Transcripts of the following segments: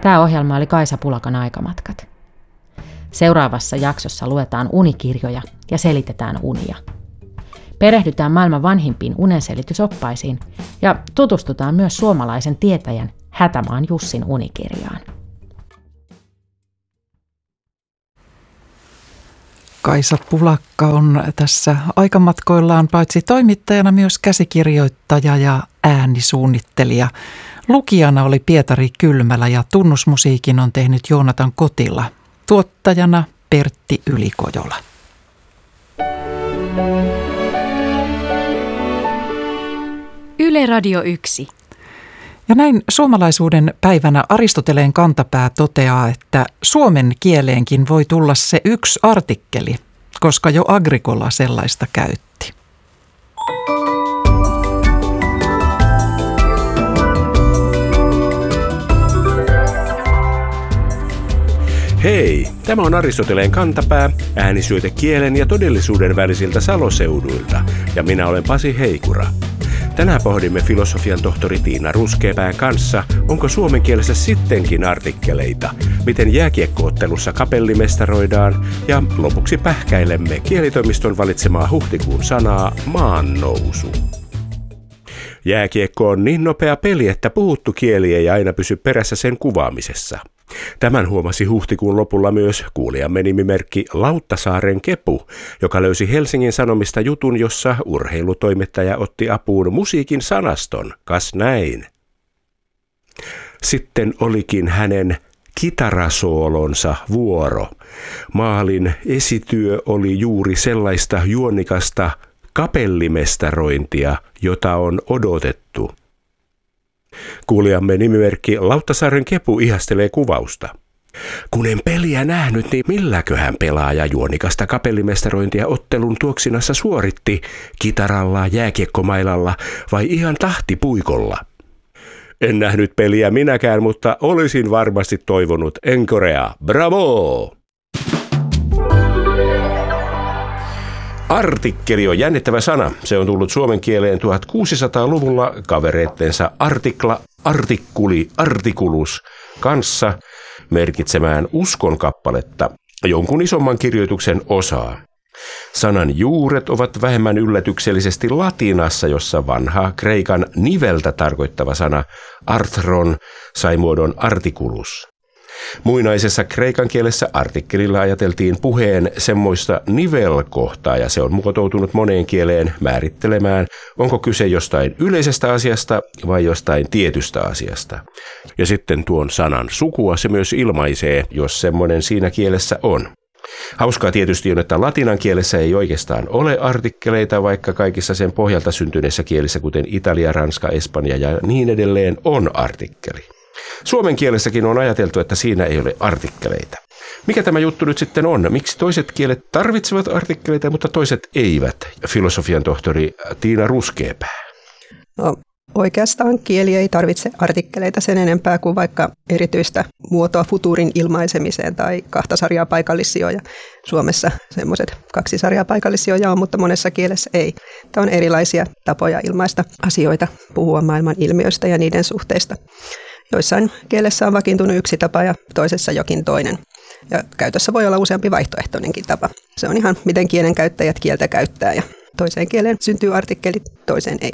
Tämä ohjelma oli Kaisa Pulakan Aikamatkat. Seuraavassa jaksossa luetaan unikirjoja ja selitetään unia. Perehdytään maailman vanhimpiin unenselitysoppaisiin ja tutustutaan myös suomalaisen tietäjän Hätämaan Jussin unikirjaan. Kaisa Pulakka on tässä aikamatkoillaan paitsi toimittajana myös käsikirjoittaja ja äänisuunnittelija. Lukijana oli Pietari Kylmälä ja tunnusmusiikin on tehnyt Joonatan Kotila. Tuottajana Pertti Ylikojola. Yle Radio 1. Ja näin suomalaisuuden päivänä Aristoteleen kantapää toteaa, että suomen kieleenkin voi tulla se yksi artikkeli, koska jo Agricola sellaista käytti. Hei, tämä on Aristoteleen kantapää, äänisyöte kielen ja todellisuuden välisiltä saloseuduilta, ja minä olen Pasi Heikura. Tänään pohdimme filosofian tohtori Tiina Ruskeapään kanssa, onko suomen kielessä sittenkin artikkeleita, miten jääkiekkoottelussa kapellimestaroidaan, ja lopuksi pähkäilemme kielitoimiston valitsemaa huhtikuun sanaa maannousu. Jääkiekko on niin nopea peli, että puhuttu kieli ei aina pysy perässä sen kuvaamisessa. Tämän huomasi huhtikuun lopulla myös kuulijamme nimimerkki Lauttasaaren Kepu, joka löysi Helsingin Sanomista jutun, jossa urheilutoimittaja otti apuun musiikin sanaston. Kas näin. Sitten olikin hänen kitarasoolonsa vuoro. Maalin esityö oli juuri sellaista juonikasta kapellimestarointia, jota on odotettu. Kuulijamme nimimerkki Lauttasaaren Kepu ihastelee kuvausta. Kun en peliä nähnyt, niin milläköhän pelaaja juonikasta kapellimestarointia ottelun tuoksinassa suoritti? Kitaralla, jääkiekkomailalla vai ihan tahtipuikolla? En nähnyt peliä minäkään, mutta olisin varmasti toivonut encorea. Bravo! Artikkeli on jännittävä sana. Se on tullut suomen kieleen 1600-luvulla kavereittensa artikla, artikkuli, artikulus kanssa merkitsemään uskonkappaletta, jonkun isomman kirjoituksen osaa. Sanan juuret ovat vähemmän yllätyksellisesti latinassa, jossa vanha kreikan niveltä tarkoittava sana arthron sai muodon artikulus. Muinaisessa kreikan kielessä artikkelilla ajateltiin puheen semmoista nivelkohtaa, ja se on muotoutunut moneen kieleen määrittelemään, onko kyse jostain yleisestä asiasta vai jostain tietystä asiasta. Ja sitten tuon sanan sukua se myös ilmaisee, jos semmoinen siinä kielessä on. Hauskaa tietysti on, että latinan kielessä ei oikeastaan ole artikkeleita, vaikka kaikissa sen pohjalta syntyneissä kielissä, kuten Italia, Ranska, Espanja ja niin edelleen, on artikkeli. Suomen kielessäkin on ajateltu, että siinä ei ole artikkeleita. Mikä tämä juttu nyt sitten on? Miksi toiset kielet tarvitsevat artikkeleita, mutta toiset eivät? Filosofian tohtori Tiina Ruskeapää. No, oikeastaan kieli ei tarvitse artikkeleita sen enempää kuin vaikka erityistä muotoa futuurin ilmaisemiseen tai kahta sarjaa paikallissijoja. Suomessa semmoiset 2 sarjaa paikallissijoja on, mutta monessa kielessä ei. Tämä on erilaisia tapoja ilmaista asioita, puhua maailman ilmiöistä ja niiden suhteista. Joissain kielessä on vakiintunut yksi tapa ja toisessa jokin toinen. Ja käytössä voi olla useampi vaihtoehtoinenkin tapa. Se on ihan miten kielen käyttäjät kieltä käyttää ja toiseen kieleen syntyy artikkelit, toiseen ei.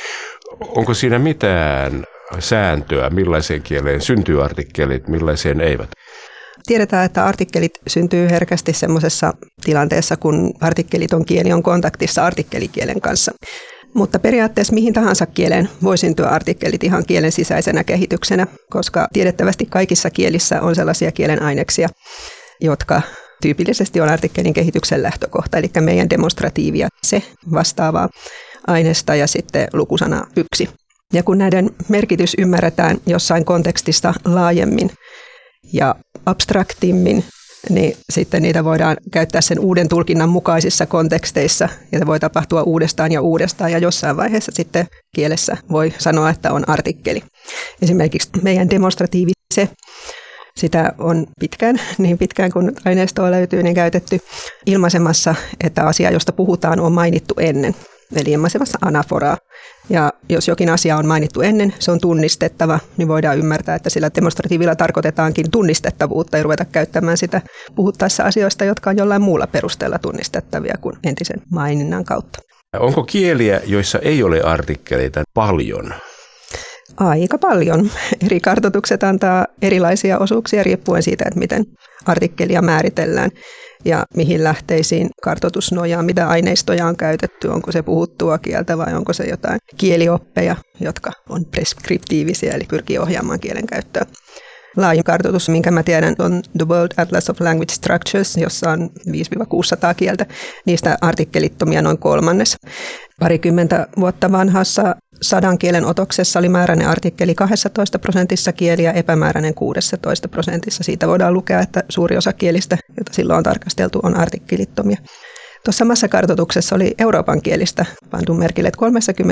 Onko siinä mitään sääntöä, millaiseen kieleen syntyy artikkelit, millaiseen eivät? Tiedetään, että artikkelit syntyy herkästi semmoisessa tilanteessa, kun artikkeliton kieli on kontaktissa artikkelikielen kanssa. Mutta periaatteessa mihin tahansa kieleen voi syntyä artikkelit ihan kielen sisäisenä kehityksenä, koska tiedettävästi kaikissa kielissä on sellaisia kielen aineksia, jotka tyypillisesti on artikkelin kehityksen lähtökohta, eli meidän demonstratiivia, se vastaavaa aineesta ja sitten lukusana 1. Ja kun näiden merkitys ymmärretään jossain kontekstista laajemmin ja abstraktimmin, niin sitten niitä voidaan käyttää sen uuden tulkinnan mukaisissa konteksteissa, ja se voi tapahtua uudestaan, ja jossain vaiheessa sitten kielessä voi sanoa, että on artikkeli. Esimerkiksi meidän demonstratiivi se, sitä on niin pitkään kun aineistoa löytyy, niin käytetty ilmaisemassa, että asia, josta puhutaan, on mainittu ennen, eli ilmaisemassa anaforaa. Ja jos jokin asia on mainittu ennen, se on tunnistettava, niin voidaan ymmärtää, että sillä demonstratiivilla tarkoitetaankin tunnistettavuutta ja ruveta käyttämään sitä puhuttaessa asioista, jotka on jollain muulla perusteella tunnistettavia kuin entisen maininnan kautta. Onko kieliä, joissa ei ole artikkeleita paljon? Aika paljon. Eri kartoitukset antaa erilaisia osuuksia riippuen siitä, että miten artikkelia määritellään ja mihin lähteisiin kartoitus nojaa, mitä aineistoja on käytetty, onko se puhuttua kieltä vai onko se jotain kielioppeja, jotka on preskriptiivisiä eli pyrkii ohjaamaan kielen käyttöä. Laajin kartoitus, minkä mä tiedän, on The World Atlas of Language Structures, jossa on 500-600 kieltä. Niistä artikkelittomia noin kolmannes. Parikymmentä vuotta vanhassa 100 kielen otoksessa oli määräinen artikkeli 12% kieliä, epämääräinen 16%. Siitä voidaan lukea, että suuri osa kielistä, joita silloin on tarkasteltu, on artikkelittomia. Tuossa samassa kartoituksessa oli Euroopan kielistä pantu merkille, että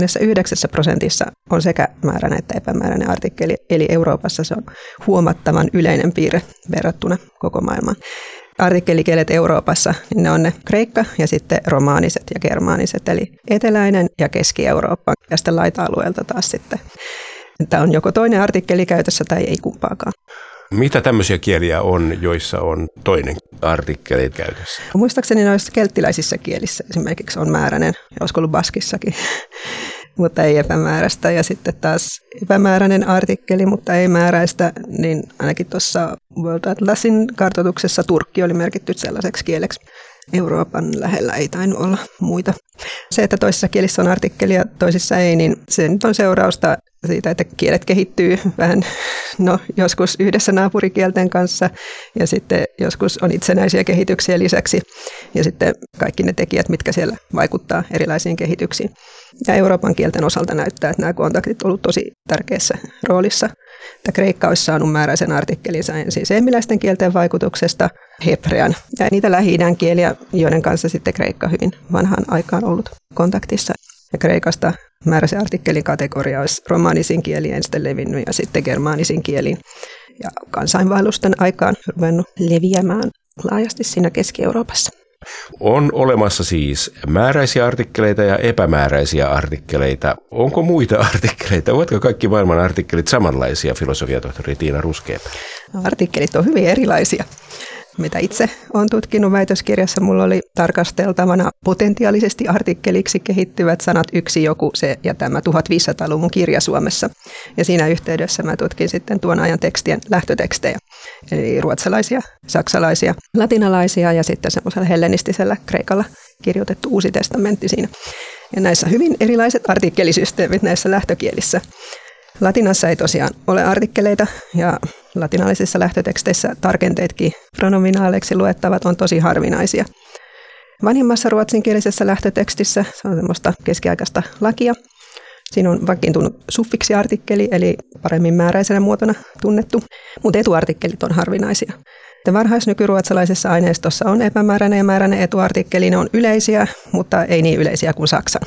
39% on sekä määräinen että epämääräinen artikkeli, eli Euroopassa se on huomattavan yleinen piirre verrattuna koko maailmaan. Artikkelikielet Euroopassa, niin ne on ne kreikka ja sitten romaaniset ja germaaniset, eli eteläinen ja Keski-Eurooppa ja sitten laita-alueelta taas sitten. Tämä on joko toinen artikkeli käytössä tai ei kumpaakaan. Mitä tämmöisiä kieliä on, joissa on toinen artikkeli käytössä? Muistaakseni noissa kelttiläisissä kielissä esimerkiksi on määräinen, ja olisiko ollut baskissakin, mutta ei epämääräistä. Ja sitten taas epämääräinen artikkeli, mutta ei määräistä, niin ainakin tuossa World Atlasin kartoituksessa turkki oli merkitty sellaiseksi kieleksi. Euroopan lähellä ei tainnut olla muita. Se, että toisissa kielissä on artikkeli ja toisissa ei, niin se nyt on seurausta siitä, että kielet kehittyy vähän joskus yhdessä naapurikielten kanssa ja sitten joskus on itsenäisiä kehityksiä lisäksi ja sitten kaikki ne tekijät, mitkä siellä vaikuttaa erilaisiin kehityksiin. Ja Euroopan kielten osalta näyttää, että nämä kontaktit ovat olleet tosi tärkeässä roolissa. Että kreikka olisi saanut määräisen artikkelinsa ensin seemiläisten kielten vaikutuksesta hebrean ja niitä Lähi-idän kieliä, joiden kanssa sitten kreikka hyvin vanhaan aikaan ollut kontaktissa. Ja kreikasta määräisen artikkelin kategoria olisi romaanisiin kieliin ensin levinnyt ja sitten germaanisiin kieliin. Ja kansainvaellusten aikaan ruvennut leviämään laajasti siinä Keski-Euroopassa. On olemassa siis määräisiä artikkeleita ja epämääräisiä artikkeleita. Onko muita artikkeleita? Ovatko kaikki maailman artikkelit samanlaisia, filosofiatohtori Tiina Ruskeapää? Artikkelit on hyvin erilaisia. Mitä itse olen tutkinut väitöskirjassa, mulla oli tarkasteltavana potentiaalisesti artikkeliksi kehittyvät sanat yksi, joku, se ja tämä 1500-luvun kirja Suomessa. Ja siinä yhteydessä mä tutkin sitten tuon ajan tekstien lähtötekstejä, eli ruotsalaisia, saksalaisia, latinalaisia ja sitten semmoisella hellenistisellä kreikalla kirjoitettu Uusi testamentti siinä. Ja näissä hyvin erilaiset artikkelisysteemit näissä lähtökielissä. Latinassa ei tosiaan ole artikkeleita ja latinalaisissa lähtöteksteissä tarkenteetkin pronominaaleiksi luettavat on tosi harvinaisia. Vanhimmassa ruotsinkielisessä lähtötekstissä se on semmoista keskiaikaista lakia. Siinä on vakiintunut suffiksiartikkeli eli paremmin määräisenä muotona tunnettu, mutta etuartikkelit on harvinaisia. Varhaisnykyruotsalaisessa aineistossa on epämääräinen ja määräinen etuartikkeli, ne on yleisiä, mutta ei niin yleisiä kuin saksan.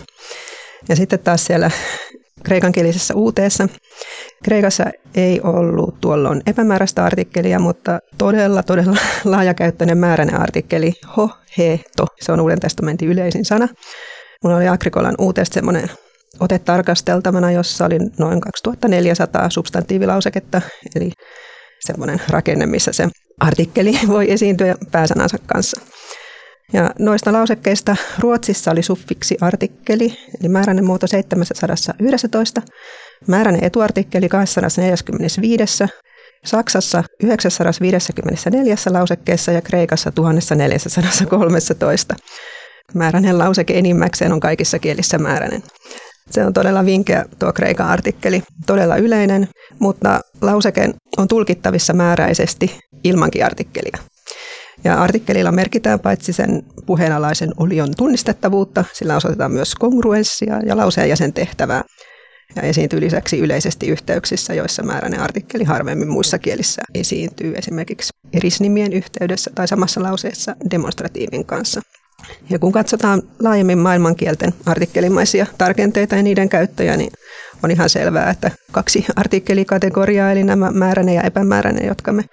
Ja sitten taas siellä kreikankielisessä uuteessa. Kreikassa ei ollut tuolloin epämääräistä artikkelia, mutta todella laajakäyttöinen määräinen artikkeli, ho, he, to. Se on Uuden testamentin yleisin sana. Mulla oli Agrikolan uuteesta semmoinen ote tarkasteltavana, jossa oli noin 2400 substantiivilauseketta, eli semmoinen rakenne, missä se artikkeli voi esiintyä pääsanansa kanssa. Ja noista lausekkeista Ruotsissa oli suffiksiartikkeli, eli määräinen muoto 711, määräinen etuartikkeli 245, Saksassa 954 lausekkeessa ja Kreikassa 1413. Määräinen lauseke enimmäkseen on kaikissa kielissä määräinen. Se on todella vinkeä tuo kreikan artikkeli, todella yleinen, mutta lauseke on tulkittavissa määräisesti ilmankin artikkelia. Ja artikkelilla merkitään paitsi sen puheenalaisen olion tunnistettavuutta, sillä osoitetaan myös kongruenssia ja lauseen ja sen tehtävää. Ja esiintyy lisäksi yleisesti yhteyksissä, joissa määräinen artikkeli harvemmin muissa kielissä esiintyy esimerkiksi erisnimien yhteydessä tai samassa lauseessa demonstratiivin kanssa. Ja kun katsotaan laajemmin maailmankielten artikkelimaisia tarkenteita ja niiden käyttöjä, niin on ihan selvää, että 2 artikkelikategoriaa, eli nämä määräinen ja epämääräinen, jotka me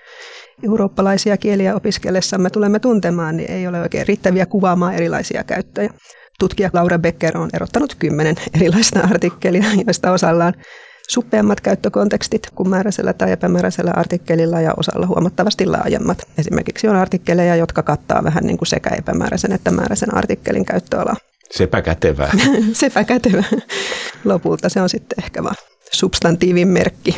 eurooppalaisia kieliä opiskellessamme tulemme tuntemaan, niin ei ole oikein riittäviä kuvaamaan erilaisia käyttöjä. Tutkija Laura Becker on erottanut 10 erilaista artikkelia, joista osalla on suppeammat käyttökontekstit kuin määräisellä tai epämääräisellä artikkelilla ja osalla huomattavasti laajemmat. Esimerkiksi on artikkeleja, jotka kattaa vähän niin kuin sekä epämääräisen että määräisen artikkelin käyttöalaa. Sepä kätevää. Sepä kätevää. Lopulta se on sitten ehkä vaan substantiivin merkki.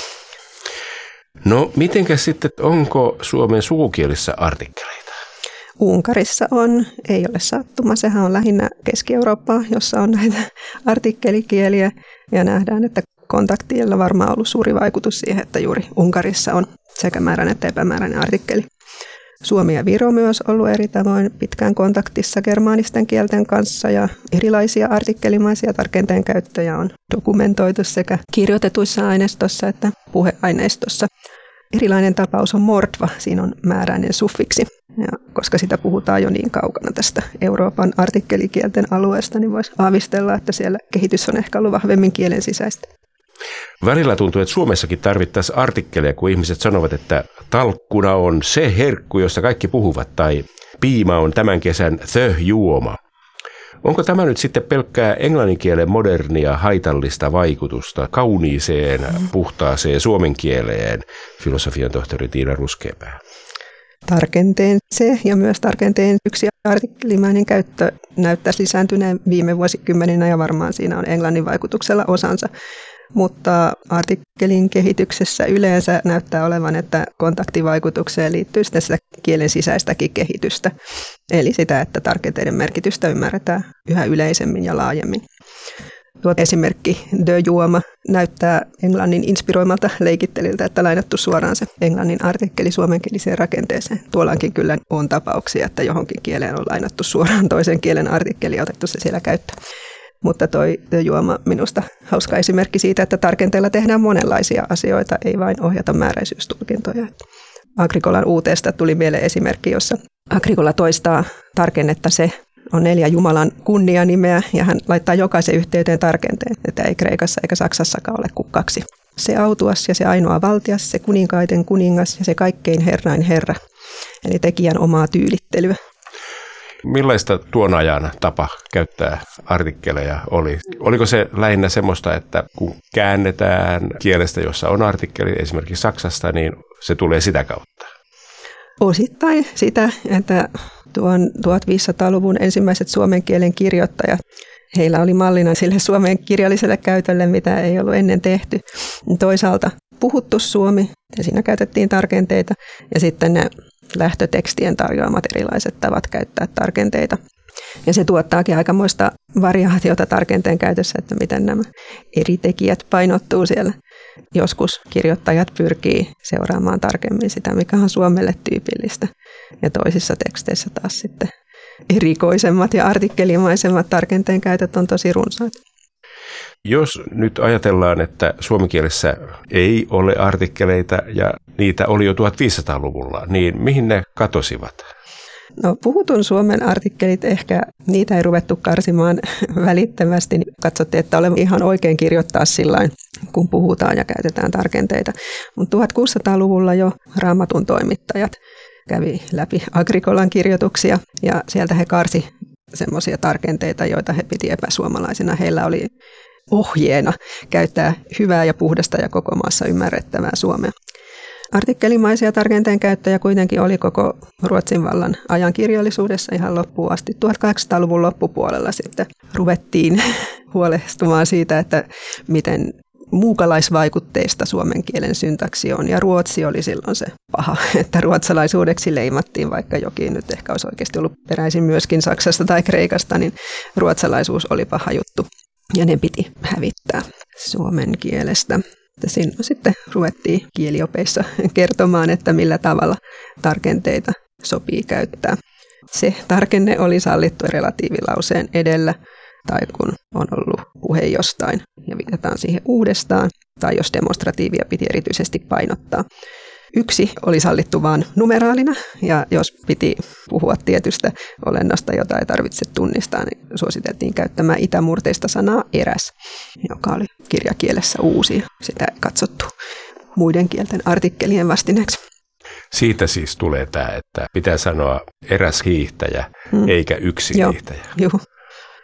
No, mitenkäs sitten, onko Suomen sukukielissä artikkeleita? Unkarissa on, ei ole sattuma, sehän on lähinnä Keski-Eurooppaa, jossa on näitä artikkelikieliä ja nähdään, että kontaktilla varmaan ollut suuri vaikutus siihen, että juuri Unkarissa on sekä määräinen että epämääräinen artikkeli. Suomi ja Viro myös ollut eri tavoin pitkään kontaktissa germaanisten kielten kanssa ja erilaisia artikkelimaisia tarkenteen käyttöjä on dokumentoitu sekä kirjoitetuissa aineistossa että puheaineistossa. Erilainen tapaus on mordva, siinä on määräinen suffiksi. Ja koska sitä puhutaan jo niin kaukana tästä Euroopan artikkelikielten alueesta, niin voisi aavistella, että siellä kehitys on ehkä ollut vahvemmin kielen sisäistä. Välillä tuntuu, että Suomessakin tarvittaisiin artikkeleja, kun ihmiset sanovat, että talkkuna on se herkku, josta kaikki puhuvat, tai piima on tämän kesän juoma. Onko tämä nyt sitten pelkkää englanninkielen modernia haitallista vaikutusta kauniiseen, puhtaaseen suomen kieleen, filosofian tohtori Tiina Ruskeapää? Tarkenteen se ja myös tarkenteen yksi artikkelimainen käyttö näyttäisi lisääntyneen viime vuosikymmeninä ja varmaan siinä on englannin vaikutuksella osansa. Mutta artikkelin kehityksessä yleensä näyttää olevan, että kontaktivaikutukseen liittyy sitä kielen sisäistäkin kehitystä. Eli sitä, että tarkenteiden merkitystä ymmärretään yhä yleisemmin ja laajemmin. Tuo esimerkki juoma näyttää englannin inspiroimalta leikittelyltä, että lainattu suoraan se englannin artikkeli suomenkieliseen rakenteeseen. Tuollaankin kyllä on tapauksia, että johonkin kieleen on lainattu suoraan toisen kielen artikkeli ja otettu se siellä käyttöön. Mutta toi juoma minusta hauska esimerkki siitä, että tarkenteella tehdään monenlaisia asioita, ei vain ohjata määräisyystulkintoja. Agricolan uuteesta tuli mieleen esimerkki, jossa Agricola toistaa tarkennetta se on 4 Jumalan kunnianimeä ja hän laittaa jokaisen yhteyteen tarkenteen, että ei Kreikassa eikä Saksassakaan ole kuin 2. Se autuas ja se ainoa valtias, se kuninkaiden kuningas ja se kaikkein herrain herra, eli tekijän omaa tyylittelyä. Millaista tuon ajan tapa käyttää artikkeleja oli? Oliko se lähinnä semmoista, että kun käännetään kielestä, jossa on artikkeli, esimerkiksi Saksasta, niin se tulee sitä kautta? Osittain sitä, että tuon 1500-luvun ensimmäiset suomen kielen kirjoittajat, heillä oli mallina sille suomen kirjalliselle käytölle, mitä ei ollut ennen tehty. Toisaalta puhuttu suomi, ja siinä käytettiin tarkenteita, ja sitten ne lähtötekstien tarjoamat erilaiset tavat käyttää tarkenteita. Ja se tuottaakin aikamoista variaatiota tarkenteen käytössä, että miten nämä eri tekijät painottuu siellä. Joskus kirjoittajat pyrkii seuraamaan tarkemmin sitä, mikä on Suomelle tyypillistä. Ja toisissa teksteissä taas sitten erikoisemmat ja artikkelimaisemmat tarkenteen käytöt on tosi runsaat. Jos nyt ajatellaan, että suomenkielessä ei ole artikkeleita ja niitä oli jo 1500-luvulla, niin mihin ne katosivat? No, puhutun suomen artikkelit ehkä, niitä ei ruvettu karsimaan välittömästi. Katsottiin, että olemme ihan oikein kirjoittaa sillain, kun puhutaan ja käytetään tarkenteita. Mutta 1600-luvulla jo Raamatun toimittajat kävi läpi Agricolan kirjoituksia ja sieltä he karsi semmoisia tarkenteita, joita he piti epäsuomalaisina. Heillä oli ohjeena käyttää hyvää ja puhdasta ja koko maassa ymmärrettävää suomea. Artikkelimaisia tarkenteen käyttäjä kuitenkin oli koko Ruotsin vallan ajan kirjallisuudessa ihan loppuun asti. 1800-luvun loppupuolella sitten ruvettiin huolestumaan siitä, että miten muukalaisvaikutteista suomen kielen syntaksi on. Ja ruotsi oli silloin se paha, että ruotsalaisuudeksi leimattiin, vaikka jokin nyt ehkä olisi oikeasti ollut peräisin myöskin Saksasta tai Kreikasta, niin ruotsalaisuus oli paha juttu. Ja ne piti hävittää suomen kielestä. Siinä sitten ruvettiin kieliopeissa kertomaan, että millä tavalla tarkenteita sopii käyttää. Se tarkenne oli sallittu relatiivilauseen edellä, tai kun on ollut puhe jostain ja viitataan siihen uudestaan, tai jos demonstratiivia piti erityisesti painottaa. 1 oli sallittu vain numeraalina, ja jos piti puhua tietystä olennosta, jota ei tarvitse tunnistaa, niin suositeltiin käyttämään itämurteista sanaa eräs, joka oli kirjakielessä uusi. Sitä ei katsottu muiden kielten artikkelien vastineeksi. Siitä siis tulee tämä, että pitää sanoa eräs hiihtäjä, eikä yksi hiihtäjä. Joo.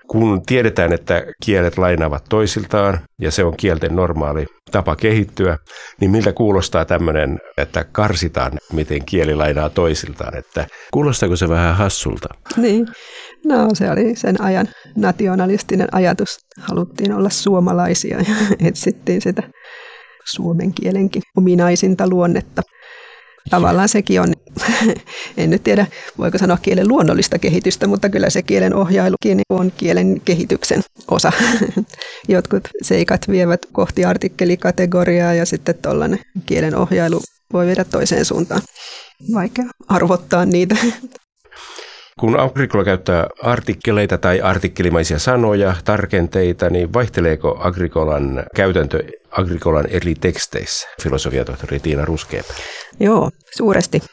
Kun tiedetään, että kielet lainaavat toisiltaan ja se on kielten normaali tapa kehittyä, niin miltä kuulostaa tämmöinen, että karsitaan, miten kieli lainaa toisiltaan? Että kuulostaako se vähän hassulta? Niin, no se oli sen ajan nationalistinen ajatus. Haluttiin olla suomalaisia ja etsittiin sitä suomen kielenkin ominaisinta luonnetta. Tavallaan sekin on, en nyt tiedä voiko sanoa kielen luonnollista kehitystä, mutta kyllä se kielen ohjailukin on kielen kehityksen osa. Jotkut seikat vievät kohti artikkelikategoriaa ja sitten tuollainen kielen ohjailu voi viedä toiseen suuntaan. Vaikea arvottaa niitä. Kun Agricola käyttää artikkeleita tai artikkelimaisia sanoja, tarkenteita, niin vaihteleeko Agricolan käytäntö Agricolan eri teksteissä? Filosofiatohtori Tiina Ruskeapää. Joo, suuresti.